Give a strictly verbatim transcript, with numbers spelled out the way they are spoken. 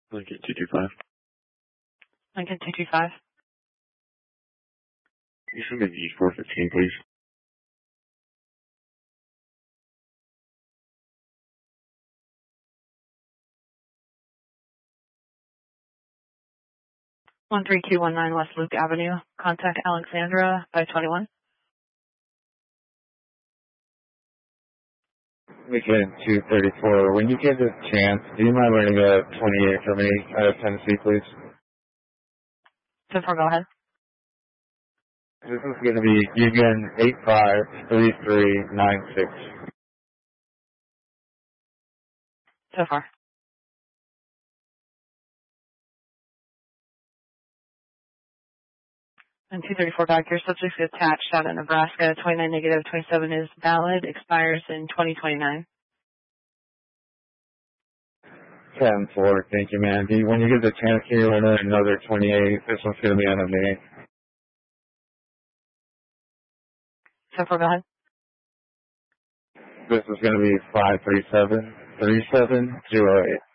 Lincoln two two five. Lincoln two two five. You should maybe use four fifteen, please. one three two one nine West Luke Avenue. Contact Alexandra five twenty-one. Weekend two thirty-four. When you get a chance, do you mind running a twenty-eight for me out of Tennessee, please? ten four, go ahead. This is going to be Egan eight five three three nine six. So far. And two thirty-four back here, subject is attached out of Nebraska. twenty-nine negative twenty-seven is valid, expires in twenty twenty-nine. ten four, thank you, man. Do you, when you get the chance, can you run another twenty-eight? This one's going to be on a me. So far, go ahead. This is going to be five three seven three seven zero eight.